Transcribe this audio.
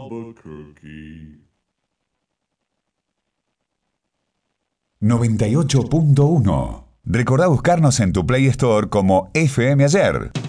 Albuquerque. 98.1. Recordá buscarnos en tu Play Store como FM Ayer.